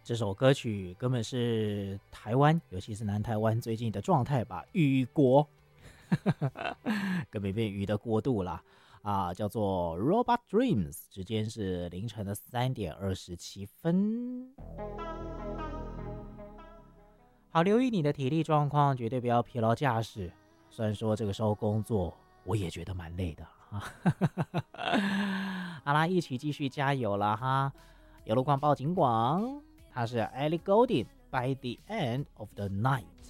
这首歌曲根本是台湾，尤其是南台湾最近的状态吧，雨国，根本变雨的国度啦。叫做 Robot Dreams， 时间是凌晨的3:27。好，留意你的体力状况，绝对不要疲劳驾驶。虽然说这个时候工作，我也觉得蛮累的啊。好啦，一起继续加油啦哈！有路况报警广，它是 Ellie Goulding by the end of the night。